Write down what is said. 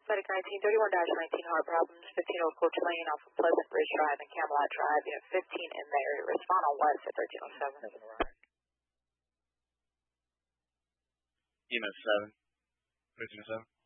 Medic 1931-19, heart problems, 15 Old Coach Lane off of Pleasant Ridge Drive and Camelot Drive. You have 15 in there. Respond on West at 1307. EMS 7, 1307.